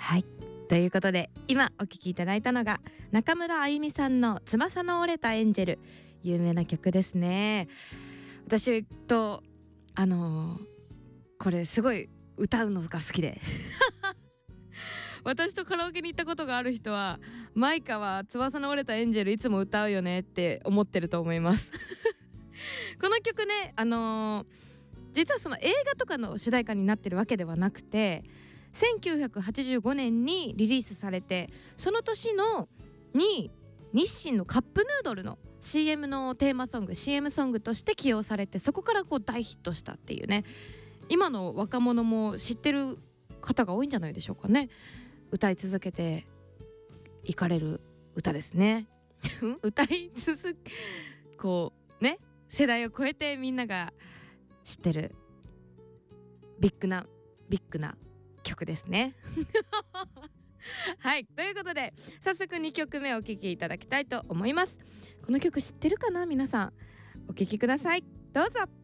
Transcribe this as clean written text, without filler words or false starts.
はい、ということで今お聴きいただいたのが中村あゆみさんの翼の折れたエンジェル、有名な曲ですね。私とこれすごい歌うのが好きで私とカラオケに行ったことがある人は、マイカは翼の折れたエンジェルいつも歌うよねって思ってると思いますこの曲ね、実はその映画とかの主題歌になってるわけではなくて、1985年にリリースされて、その年に日清のカップヌードルの CM のテーマソング CM ソングとして起用されて、そこからこう大ヒットしたっていうね、今の若者も知ってる方が多いんじゃないでしょうかね。歌い続けていかれる歌ですね歌い続けこうね、世代を超えてみんなが知ってるビッグな曲ですねはい、ということで早速2曲目お聴きいただきたいと思います。この曲知ってるかな、皆さんお聴きください、どうぞ。